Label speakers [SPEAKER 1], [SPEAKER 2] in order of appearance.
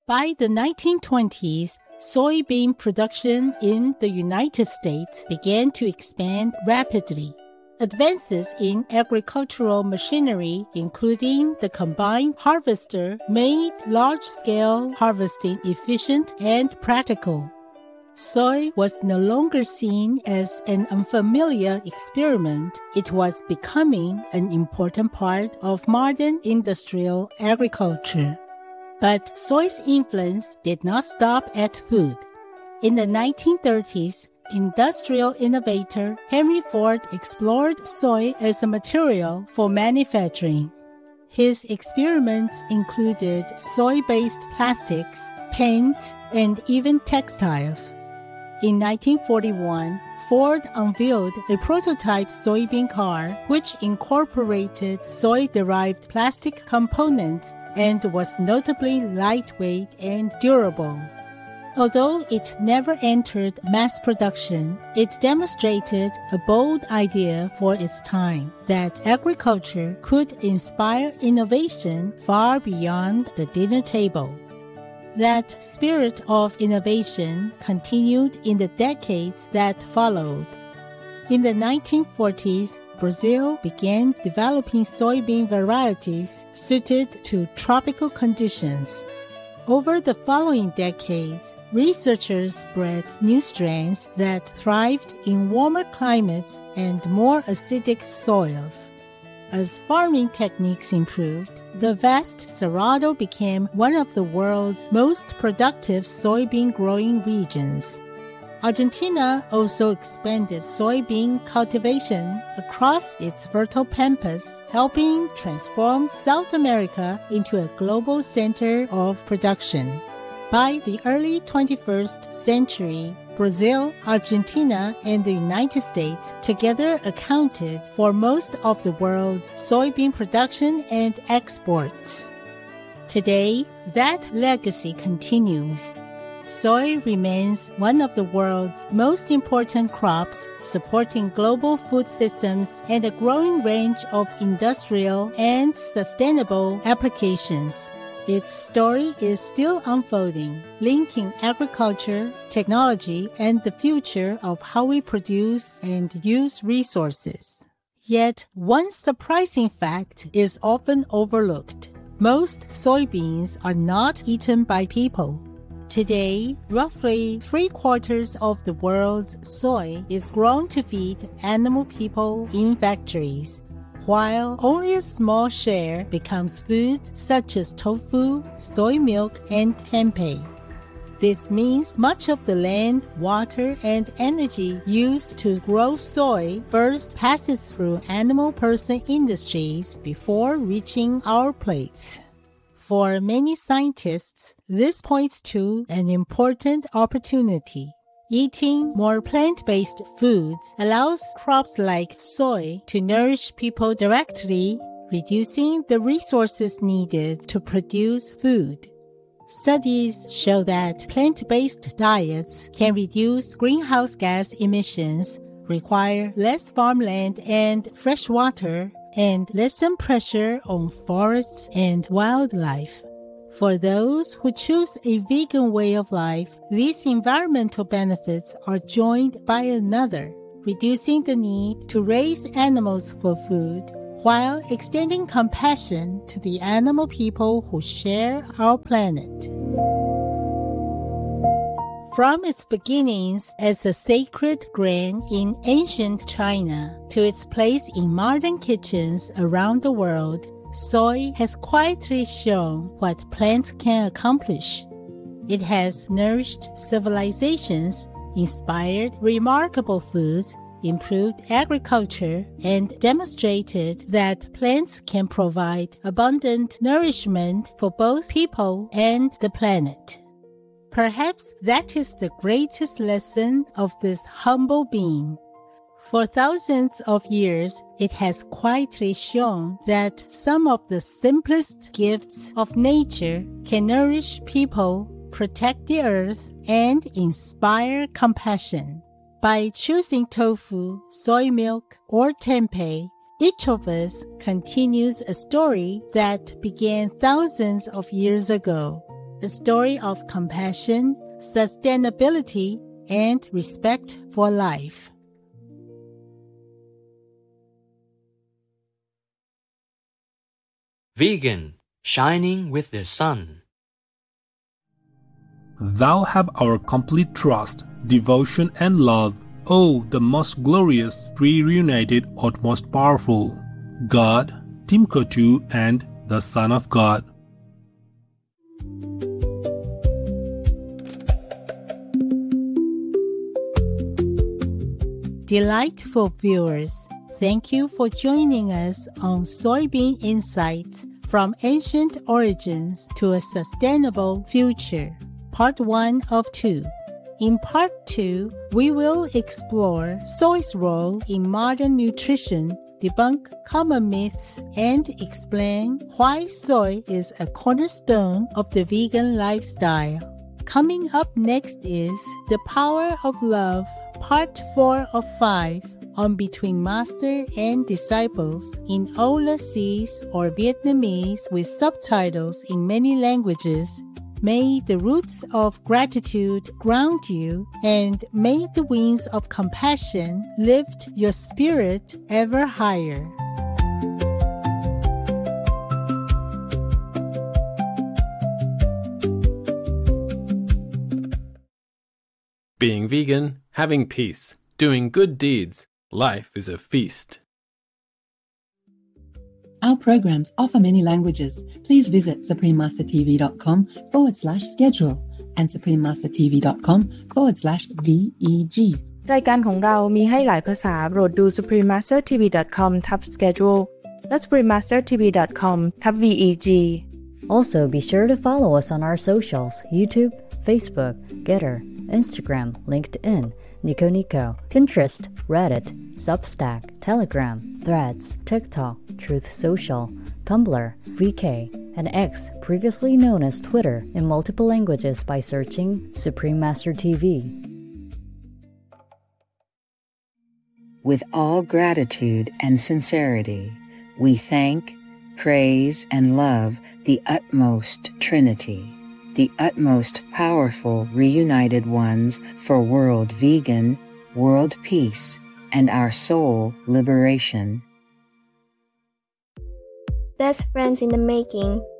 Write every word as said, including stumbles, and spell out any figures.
[SPEAKER 1] By the nineteen twenties, soybean production in the United States began to expand rapidly. Advances in agricultural machinery, including the combine harvester, made large-scale harvesting efficient and practical. Soy was no longer seen as an unfamiliar experiment. It was becoming an important part of modern industrial agriculture. But soy's influence did not stop at food. In the nineteen thirties, industrial innovator Henry Ford explored soy as a material for manufacturing. His experiments included soy-based plastics, paints, and even textiles. In nineteen forty-one, Ford unveiled a prototype soybean car which incorporated soy-derived plastic components and was notably lightweight and durable. Although it never entered mass production, it demonstrated a bold idea for its time that agriculture could inspire innovation far beyond the dinner table. That spirit of innovation continued in the decades that followed. In the nineteen forties, Brazil began developing soybean varieties suited to tropical conditions. Over the following decades, researchers bred new strains that thrived in warmer climates and more acidic soils. As farming techniques improved, the vast Cerrado became one of the world's most productive soybean growing regions. Argentina also expanded soybean cultivation across its fertile pampas, helping transform South America into a global center of production. By the early twenty-first century, Brazil, Argentina, and the United States together accounted for most of the world's soybean production and exports. Today, that legacy continues. Soy remains one of the world's most important crops, supporting global food systems and a growing range of industrial and sustainable applications. Its story is still unfolding, linking agriculture, technology, and the future of how we produce and use resources. Yet, one surprising fact is often overlooked. Most soybeans are not eaten by people. Today, roughly three-quarters of the world's soy is grown to feed animal people in factories, while only a small share becomes foods such as tofu, soy milk, and tempeh. This means much of the land, water, and energy used to grow soy first passes through animal-person industries before reaching our plates. For many scientists, this points to an important opportunity. Eating more plant-based foods allows crops like soy to nourish people directly, reducing the resources needed to produce food. Studies show that plant-based diets can reduce greenhouse gas emissions, require less farmland and fresh water, and lessen pressure on forests and wildlife. For those who choose a vegan way of life, these environmental benefits are joined by another, reducing the need to raise animals for food, while extending compassion to the animal people who share our planet. From its beginnings as a sacred grain in ancient China to its place in modern kitchens around the world, soy has quietly shown what plants can accomplish. It has nourished civilizations, inspired remarkable foods, improved agriculture, and demonstrated that plants can provide abundant nourishment for both people and the planet. Perhaps that is the greatest lesson of this humble being. For thousands of years, it has quietly shown that some of the simplest gifts of nature can nourish people, protect the earth, and inspire compassion. By choosing tofu, soy milk, or tempeh, each of us continues a story that began thousands of years ago. a story of compassion, sustainability, and respect for life.
[SPEAKER 2] Vegan, shining with the sun.
[SPEAKER 3] Thou have our complete trust, devotion, and love, O the most glorious, three reunited, utmost powerful, God, Timkotu, and the Son of God.
[SPEAKER 1] Delightful viewers, thank you for joining us on Soybean Insights from Ancient Origins to a Sustainable Future, Part one of two. In Part two, we will explore soy's role in modern nutrition, debunk common myths, and explain why soy is a cornerstone of the vegan lifestyle. Coming up next is The Power of Love, Part four of five, on Between Master and Disciples in Aulacese or Vietnamese with subtitles in many languages. May the roots of gratitude ground you, and may the wings of compassion lift your spirit ever higher.
[SPEAKER 4] Being vegan, having peace, doing good deeds, life is a feast.
[SPEAKER 5] Our programs offer many languages. Please visit suprememastertv.com forward slash schedule and suprememastertv.com forward slash VEG
[SPEAKER 6] รายการของเรามีให้หลายภาษาโปรดดู suprememastertv.com ทับ schedule และ suprememastertv.com ทับ วี อี จี
[SPEAKER 7] Also, be sure to follow us on our socials, YouTube, Facebook, Getter, Instagram, LinkedIn, Nico Nico, Pinterest, Reddit, Substack, Telegram, Threads, TikTok, Truth Social, Tumblr, V K, and X, previously known as Twitter, in multiple languages by searching Supreme Master T V.
[SPEAKER 8] With all gratitude and sincerity, we thank, praise, and love the utmost Trinity, the utmost powerful reunited ones for world vegan, world peace, and our soul liberation.
[SPEAKER 9] Best friends in the making.